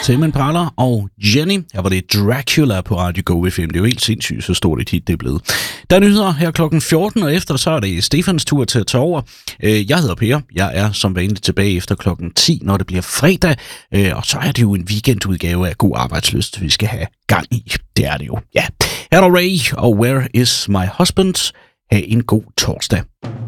Tame Impala og Jenny. Her var det Dracula på Radio Go FM. Det er jo helt sindssygt, så stort et hit det er blevet. Der er nyheder her klokken 14, og efter så er det Stefans tur til at tage over. Jeg hedder Per. Jeg er som vanligt tilbage efter klokken 10, når det bliver fredag. Og så er det jo en weekendudgave af God Arbejdslyst, vi skal have gang i. Det er det jo, ja. Her er Ray og Where is my husband? Ha' en god torsdag.